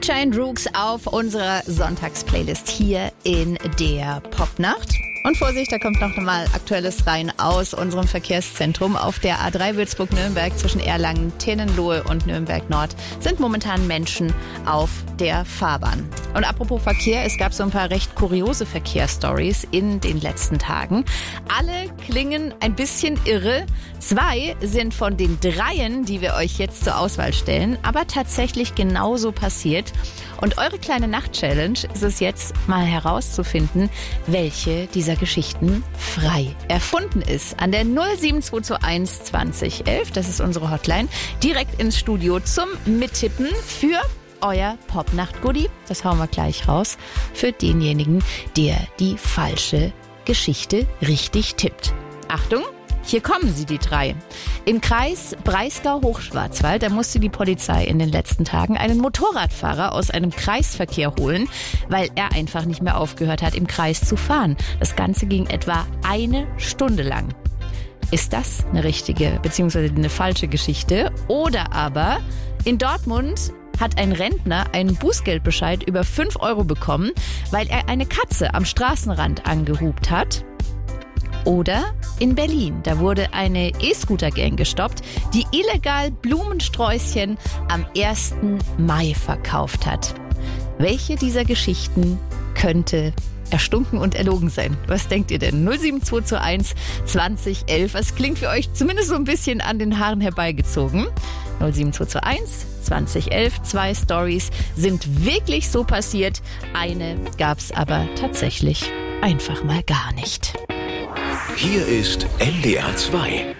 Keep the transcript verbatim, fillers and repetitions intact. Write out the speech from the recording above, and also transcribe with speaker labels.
Speaker 1: Giant Rooks auf unserer Sonntagsplaylist hier in der Popnacht. Und Vorsicht, da kommt noch mal Aktuelles rein aus unserem Verkehrszentrum. Auf der A drei Würzburg-Nürnberg zwischen Erlangen, Tennenlohe und Nürnberg Nord sind momentan Menschen auf der Fahrbahn. Und apropos Verkehr, es gab so ein paar recht kuriose Verkehrsstories in den letzten Tagen. Alle klingen ein bisschen irre. Zwei sind von den dreien, die wir euch jetzt zur Auswahl stellen, aber tatsächlich genauso passiert. Und eure kleine Nacht-Challenge ist es jetzt mal herauszufinden, welche dieser Geschichten frei erfunden ist. An der null sieben zwei zwei eins zwanzig elf, das ist unsere Hotline, direkt ins Studio zum Mittippen für euer Popnacht-Goodie. Das hauen wir gleich raus für denjenigen, der die falsche Geschichte richtig tippt. Achtung! Hier kommen sie, die drei. Im Kreis Breisgau-Hochschwarzwald, da musste die Polizei in den letzten Tagen einen Motorradfahrer aus einem Kreisverkehr holen, weil er einfach nicht mehr aufgehört hat, im Kreis zu fahren. Das Ganze ging etwa eine Stunde lang. Ist das eine richtige bzw. eine falsche Geschichte? Oder aber in Dortmund hat ein Rentner einen Bußgeldbescheid über fünf Euro bekommen, weil er eine Katze am Straßenrand angehupt hat? Oder in Berlin, da wurde eine E-Scooter-Gang gestoppt, die illegal Blumensträußchen am ersten Mai verkauft hat. Welche dieser Geschichten könnte erstunken und erlogen sein? Was denkt ihr denn? null sieben zwei zwei eins zwanzig elf. Was klingt für euch zumindest so ein bisschen an den Haaren herbeigezogen? null sieben zwei zwei eins zwanzig elf. Zwei Stories sind wirklich so passiert. Eine gab's aber tatsächlich einfach mal gar nicht.
Speaker 2: Hier ist N D R zwei.